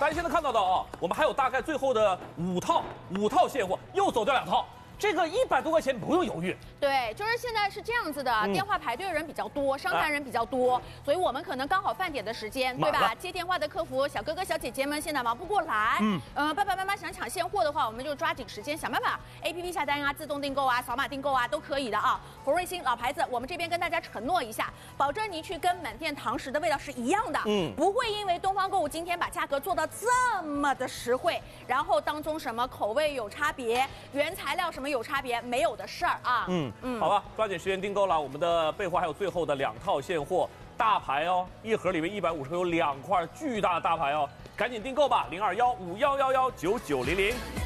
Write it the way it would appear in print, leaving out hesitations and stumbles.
咱现在看到的啊，我们还有大概最后的5套现货，又走掉2套。 这个100多块钱不用犹豫， 对，就是现在是这样子的，电话排队的人比较多，商谈人比较多，所以我们可能刚好饭点的时间，对吧？接电话的客服小哥哥小姐姐们现在忙不过来，爸爸妈妈想抢现货的话，我们就抓紧时间想办法 ，APP 下单啊，自动订购啊，扫码订购啊，都可以的啊。福瑞星老牌子，我们这边跟大家承诺一下，保证你去跟满店堂食的味道是一样的，不会因为东方购物今天把价格做到这么的实惠，然后当中什么口味有差别，原材料什么有差别，没有的事儿啊。 好吧，抓紧时间订购了。我们的备货还有最后的2套现货，大牌哦，一盒里面150克有2块巨大的大牌哦，赶紧订购吧，0215119900。